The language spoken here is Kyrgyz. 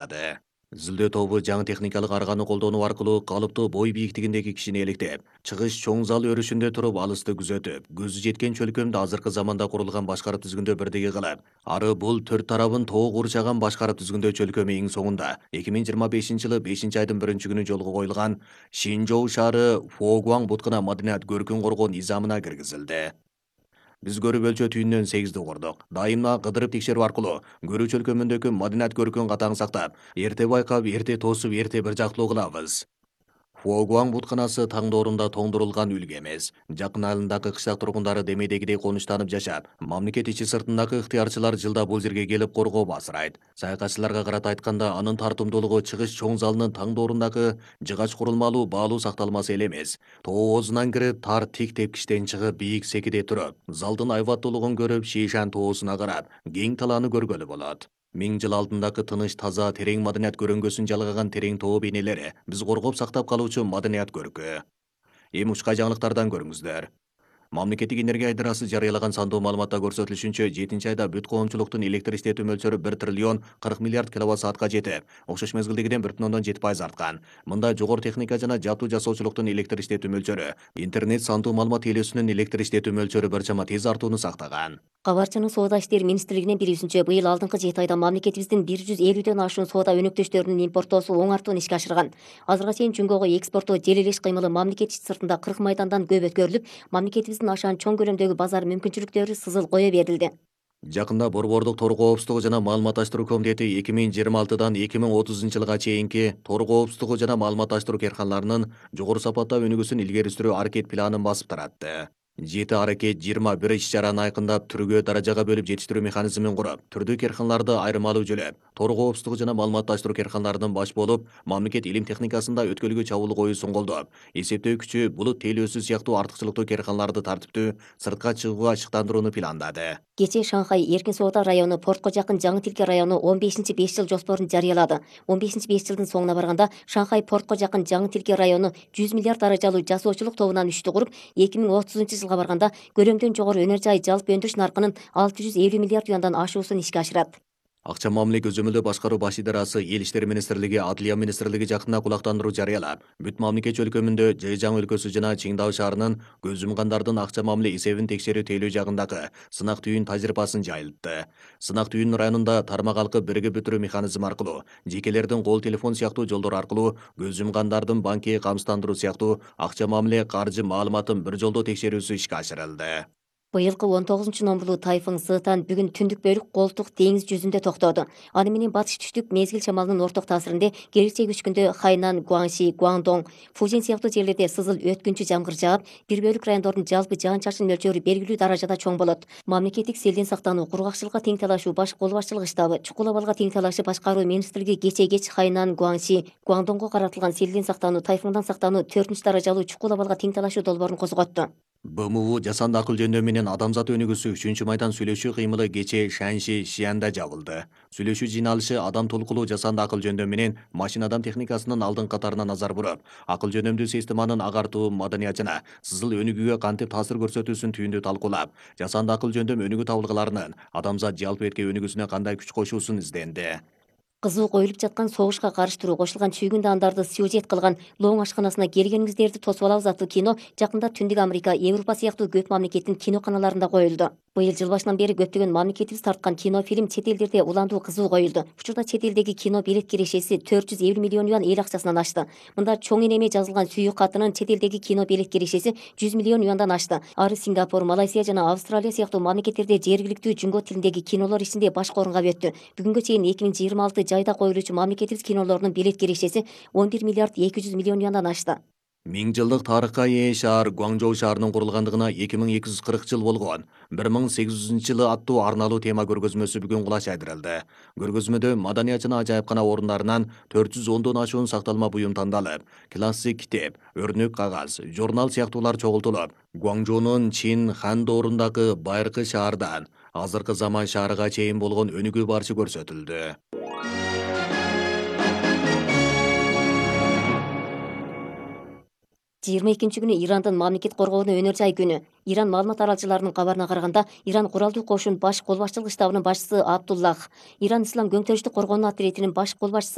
баштады. Изилдөө тобу жаңы техникалык арганы колдонуу аркылуу калыптуу бой бийиктигиндеги кишини электеп, чыгыш чоң зал өрүшүндө туруп алысты күзөтүп, көзү жеткен чөлкөмдү азыркы заманда курулган башкарып түзгүндө бирдеги кылып, ары бул төрт тарабын тоо курчаган башкарып түзгүндө чөлкөмү эң соңунда 2025-жылы 5-айдын 1-күнү жолго коюлган Шинжоу шаары Фогуаң буткына маданият көркүн коргоо низамына киргизилди. Биз көрүп өлчө түйүндөн 8 курдук. Дайыма кыдырып текшерүү аркылуу көрүү чөлкөмүндөгү маданият көркүн катаң сактап, эрте байкап, эрте тосуп, эрте бир жактылуу кылабыз. Фуогуаң бутканасы таңдоорунда тоңдурулган үлгү эмес. Жакын айылындагы кыштак тургундары демейдегидей конуштанып жашап, мамлекет ичи сыртындагы ыктыярчылар жылда бул жерге келип коргоп асырайт. Саякатчыларга карата айтканда, анын тартымдуулугу чыгыш чоң залынын таңдоорундагы жыгач курулмалуу баалуу сакталмасы эле эмес. Тоо оозунан кирип, тар тик тепкичтен чыгып, бийик секиде туруп, залдын айбаттуулугун көрүп, Шишан тоосуна карап, кең талааны көргөлү болот. 1000 жыл алдындагы тыныч, таза, терең маданият көрөңгөсүн жалгаган терең тоо бейнелери биз коргоп сактап калуучу маданият көркү. Эми ушка жаңылыктардан көрүңүздөр. Мамлекеттик энергия айдарасы жарыялаган сандуу маалыматта көрсөтүлүшүнчө, 7-айда бүт коомчулуктун электр иштетүү мөлчөрү 1 триллион 40 миллиард киловатт саатка жетип, окшош мезгилдегиден 1,7% арткан. Мында жогору техника жана жабдуу жасоочулуктун электр иштетүү мөлчөрү, интернет сандуу маалымат ээлөөсүнүн электр иштетүү мөлчөрү бир чама тез артууну сактаган. Кабарчынын Соода иштери министрлигинин билүүсүнчө, быйыл алдыңкы 7 айда мамлекетибиздин 150дөн ашуун соода өнөктөштөрүнүн импортоосу оң артуун ишке ашырган. Азыркыга чейин Жумгого экспорттоо желелеш кыймылы мамлекет ичи сыртында 40 майдандан көп өткөрүлүп, мамлекетибиздин ашаан чоң көлөмдөгү базар мүмкүнчүлүктөрү сызыл кое берилди. Жакында Борбордук Тор коопсуздугу жана маалыматташтыруу комитети 2026-дан 2030-жылга чейинки тор коопсуздугу жана маалыматташтыруу керканаларынын жогору сапатта өнүгүүсүн илгери сүрүү аракет планын басып таратты. 7 аракет 21 иш-чараны айкындап, түргө даражага бөлүп жетиштирүү механизмин куруп, түрдүү керканаларды айырмалуу жөлөп, тор коопсуздугу жана маалыматташтыруу керканаларынын баш болуп, мамлекет илим техникасында өткөлгө чабуул коюусун колдоп, эсептөө күчү, булут тейлөөсү сыяктуу артыкчылыктуу керканаларды тартиптүү сыртка чыгууга ашыктандырууну пландады. Кечээ Шанхай эркин соода району портко жакын Жаңы Тилке району 15-5 жыл жоспорун жарыялады. 15-5 жылдын соңуна барганда Шанхай портко жакын Жаңы Тилке району 100 миллиард даражалуу жасоочулук тобунан үчтү куруп, 2030-жылга барганда көлөмдөн жогору өнөр жай жалпы өндүрүш наркынын 650 миллиард юандан ашуусун ишке ашырат. Акча мамиле көзөмөлдөө башкаруу баш идарасы Эл иштери министрлиги, Адлия министрлиги жакында кулактандыруу жарыялап, бүт мамлекет чөлкөмүндө Жэжаң өлкөсү жана Чиңдау шаарынын көз жумгандардын акча мамиле эсебин текшерүү тейлөө жагындагы сынак түйүн тажрыйбасын жайылтты. Сынак түйүн районунда тармак алкып биригип бүтүрүү механизми аркылуу, жекелердин кол телефон сыяктуу жолдор аркылуу көз жумгандардын банки камсыздандыруу сыяктуу акча мамиле, каржы маалыматын бир жолдо текшерүүсү ишке ашырылды. Быйылкы 19-номерлуу тайфун Сытан бүгүн түндүк бөлүк Колтук деңиз жүзүндө токтоду. Аны менен батыш түштүк мезгил шамалынын орток таасиринде келечек 3 күндө Хайнан, Гуаңши, Гуаңдоң, Фужин сыяктуу жерлерде сызыл өткүнчү жамгыр жаап, бир бөлүк райондордун жалпы жаан-чачын мөлчөрү белгилүү даражада чоң болот. Мамлекеттик селден сактануу, кургакчылыкка тең талашуу баш кол башчылык штабы, чукул абалга тең талашуу башкаруу министрлиги кеч Хайнан, Гуаңши, Гуаңдоңго каратылган селден сактануу, тайфундан сактануу 4-даражалуу чукул абалга тең талашуу долбоорун козготту. БМУ жасанды акыл жөндөмү менен адамзат өнүгүүсү 3 майдан сүйлөшүү кыймылы кечээ Шанши Шиянда жабылды. Сүйлөшүү жыйналышы адам толкулуу жасанды акыл жөндөмү менен машина адам техникасынын алдыңкы катарына назар буруп, акыл жөнөмдүү системанын агартуу, маданият жана сызыл өнүгүүгө кантип таасир көрсөтүүсүн түйүндүү талкуулап, жасанды акыл жөндөм өнүгүү табылгаларынын адамзат жалпы этке өнүгүүсүнө кандай күч кошуусун изденди. Кызуу коюлуп жаткан согушка карыштыруу кошулган чүйгүн даандарды сюжет кылган Лоң ашканасына келгениңиздерди тосуп алабыз аттуу кино жакында Түндүк Америка, Европа сыяктуу көп мамлекеттин киноканаларында коюлду. Быйыл жыл башынан бери көптөгөн мамлекетибиз тарткан кинофильм чет элдерде уландуу кызуу коюлду. Учурда чет элдеги кино билет кирешеси 450 миллион юан эл акчасынан ашты. Мында чоң энеме жазылган сүйүү катынын чет элдеги кино билет кирешеси 100 миллион юандан ашты. Ары Сингапур, Малайзия жана Австралия сыяктуу мамлекеттерде жергиликтүү жүнгө тилиндеги кинолор ичинде башкы орунга өттү. Бүгүнгө чейин 2026 жайда коюлуучу мамлекетибиз кинолорунун билет кирешеси 11 миллиард 200 миллион юандан ашты. 1000 жылдык тарыхка ээ шаар Гуаңжоу шаарынын курулгандыгына 2240 жыл болгон 1800-жылы аттуу арналуу тема көргөзмөсү бүгүн кулаш айдырылды. Көргөзмөдө маданият жана ажайыпкана орундарынан 410дон ашуун сакталма буюм тандалып, классик китеп, өрнөк кагаз, журнал сыяктуулар чогултулуп, Гуаңжоунун Чин хан доорундагы байыркы шаардан азыркы заман шаарыга чейин болгон өнүгүү барышы көрсөтүлдү. 22-күнү Ирандын мамлекет коргоонун өнөр жай күнү. Иран маалымат аралчыларынын кабарына караганда, Иран куралдуу кошун баш кол башчылык штабынын башчысы Абдуллах, Иран Ислам көңтөрүштүк коргоонуу отрядынын баш кол башчысы